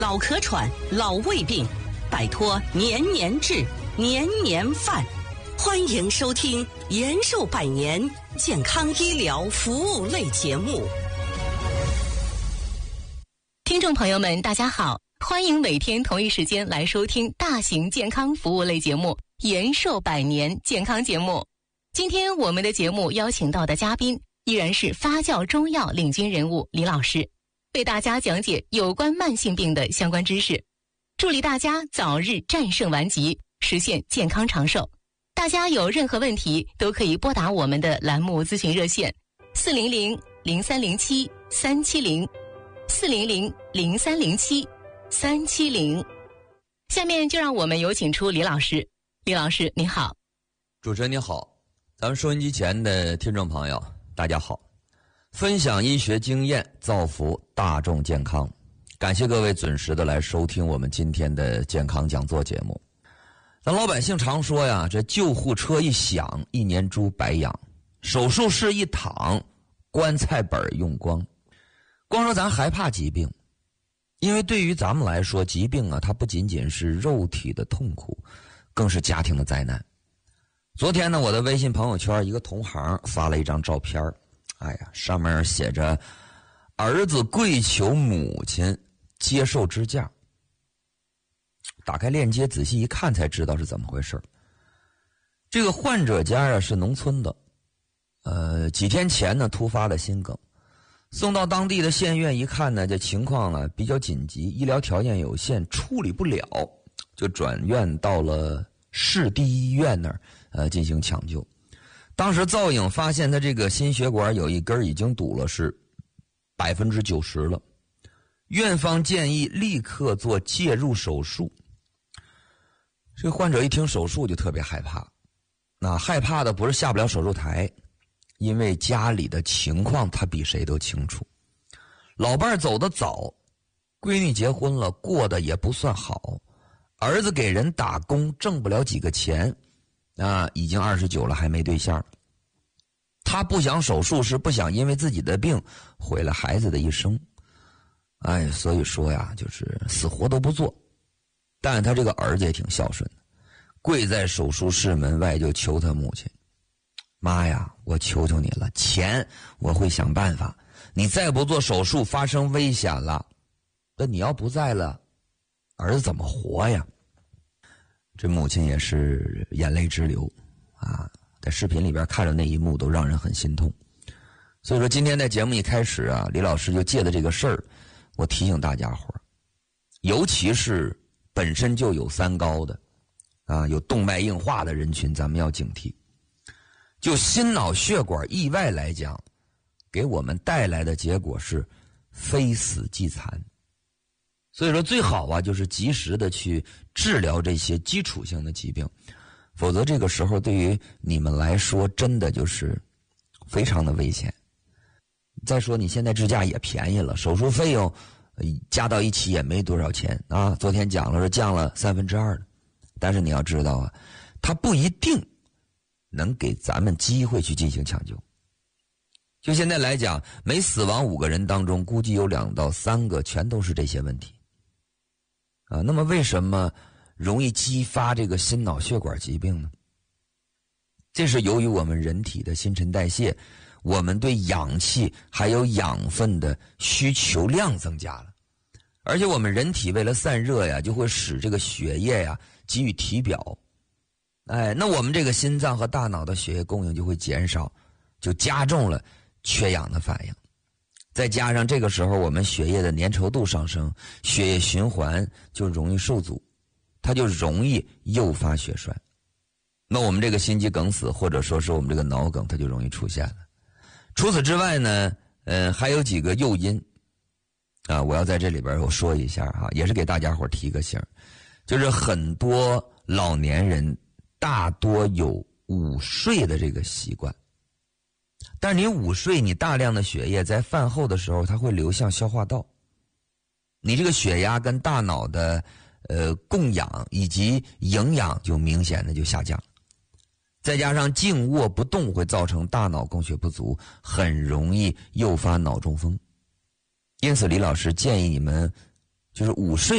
老咳喘、老胃病，摆脱年年治、年年犯。欢迎收听延寿百年健康医疗服务类节目。 听众朋友们，大家好，欢迎每天同一时间来收听大型健康服务类节目延寿百年健康节目。今天我们的节目邀请到的嘉宾依然是发酵中药领军人物李老师，为大家讲解有关慢性病的相关知识，助力大家早日战胜顽疾，实现健康长寿。大家有任何问题都可以拨打我们的栏目咨询热线400-0307-370 400-0307-370。下面就让我们有请出李老师。李老师您好。 主持人您好，咱们收音机前的听众朋友大家好，分享医学经验，造福大众健康。感谢各位准时的来收听我们今天的健康讲座节目。咱老百姓常说呀，这救护车一响，一年猪白养；手术室一躺，棺材本用光。光说咱害怕疾病，因为对于咱们来说，疾病啊，它不仅仅是肉体的痛苦，更是家庭的灾难。昨天呢，我的微信朋友圈一个同行发了一张照片，哎呀，上面写着儿子跪求母亲接受支架。打开链接仔细一看才知道是怎么回事。这个患者家啊是农村的，几天前呢突发了心梗，送到当地的县院一看呢，这情况啊比较紧急，医疗条件有限，处理不了，就转院到了市第一医院那儿进行抢救。当时造影发现他这个心血管有一根已经堵了，是90%了。院方建议立刻做介入手术。这个患者一听手术就特别害怕，那害怕的不是下不了手术台，因为家里的情况他比谁都清楚。老伴儿走得早，闺女结婚了，过得也不算好，儿子给人打工挣不了几个钱，已经29了还没对象。他不想手术，是不想因为自己的病毁了孩子的一生。所以说呀，就是死活都不做。但是他这个儿子也挺孝顺的，跪在手术室门外就求他母亲：妈呀，我求求你了，钱我会想办法，你再不做手术发生危险了，那你要不在了，儿子怎么活呀？这母亲也是眼泪直流在视频里边看着那一幕都让人很心痛。所以说今天在节目一开始李老师就借的这个事儿，我提醒大家伙，尤其是本身就有三高的有动脉硬化的人群，咱们要警惕。就心脑血管意外来讲，给我们带来的结果是非死即残。所以说最好就是及时的去治疗这些基础性的疾病，否则这个时候对于你们来说真的就是非常的危险。再说你现在支架也便宜了，手术费用加到一起也没多少钱昨天讲了是降了2/3的，但是你要知道它不一定能给咱们机会去进行抢救。就现在来讲，每死亡5个人当中，估计有2到3个全都是这些问题那么为什么容易激发这个心脑血管疾病呢？这是由于我们人体的新陈代谢，我们对氧气还有养分的需求量增加了，而且我们人体为了散热呀，就会使这个血液呀给予体表，那我们这个心脏和大脑的血液供应就会减少，就加重了缺氧的反应。再加上这个时候我们血液的粘稠度上升，血液循环就容易受阻，它就容易诱发血栓。那我们这个心肌梗死或者说是我们这个脑梗它就容易出现了。除此之外呢还有几个诱因我要在这里边我说一下也是给大家伙提个醒，就是很多老年人大多有午睡的这个习惯，但是你午睡，你大量的血液在饭后的时候它会流向消化道，你这个血压跟大脑的供氧以及营养就明显的就下降，再加上静卧不动会造成大脑供血不足，很容易诱发脑中风。因此李老师建议你们就是午睡